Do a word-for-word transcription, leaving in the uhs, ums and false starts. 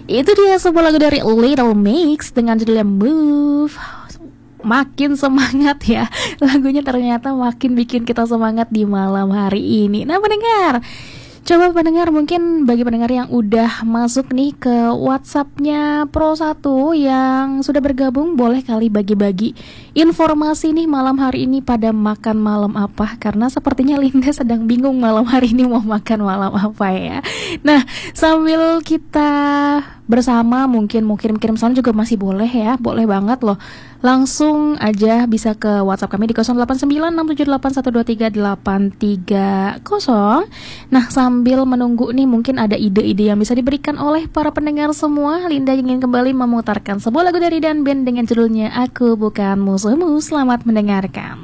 Itu dia sebuah lagu dari Little Mix dengan judulnya Move. Makin semangat ya, lagunya ternyata makin bikin kita semangat di malam hari ini. Nah pendengar, coba pendengar, mungkin bagi pendengar yang udah masuk nih ke WhatsApp-nya Pro satu yang sudah bergabung, boleh kali bagi-bagi informasi nih malam hari ini pada makan malam apa. Karena sepertinya Linda sedang bingung malam hari ini mau makan malam apa ya. Nah sambil kita bersama mungkin mau kirim-kirim sound juga masih boleh ya, boleh banget loh. Langsung aja bisa ke WhatsApp kami di nol delapan sembilan enam tujuh delapan satu dua tiga delapan tiga nol. Nah sambil menunggu nih mungkin ada ide-ide yang bisa diberikan oleh para pendengar semua, Linda ingin kembali memutarkan sebuah lagu dari Dan Band dengan judulnya Aku Bukan Musuhmu. Selamat mendengarkan.